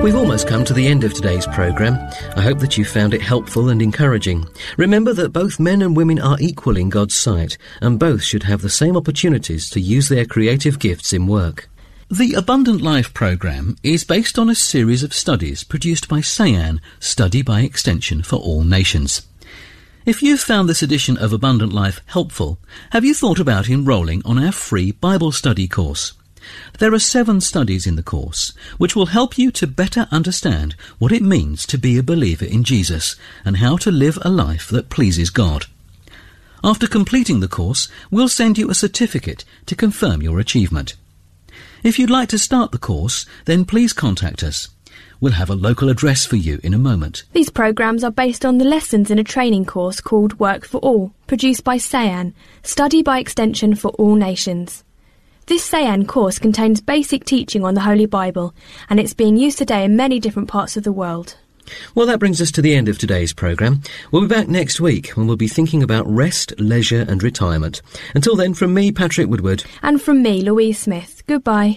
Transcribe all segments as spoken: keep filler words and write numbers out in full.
We've almost come to the end of today's programme. I hope that you found it helpful and encouraging. Remember that both men and women are equal in God's sight, and both should have the same opportunities to use their creative gifts in work. The Abundant Life programme is based on a series of studies produced by SAYAN, Study by Extension for All Nations. If you've found this edition of Abundant Life helpful, have you thought about enrolling on our free Bible study course? There are seven studies in the course which will help you to better understand what it means to be a believer in Jesus and how to live a life that pleases God. After completing the course, we'll send you a certificate to confirm your achievement. If you'd like to start the course, then please contact us. We'll have a local address for you in a moment. These programmes are based on the lessons in a training course called Work for All, produced by SAYAN, Study by Extension for All Nations. This SAYAN course contains basic teaching on the Holy Bible, and it's being used today in many different parts of the world. Well, that brings us to the end of today's programme. We'll be back next week when we'll be thinking about rest, leisure and retirement. Until then, from me, Patrick Woodward. And from me, Louise Smith. Goodbye.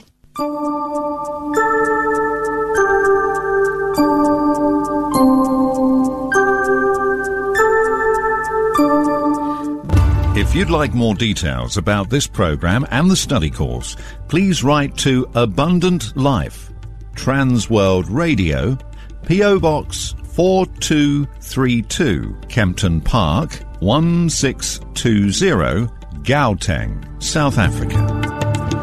If you'd like more details about this programme and the study course, please write to Abundant Life, Trans World Radio, P O Box four two three two, Kempton Park, one six two zero, Gauteng, South Africa.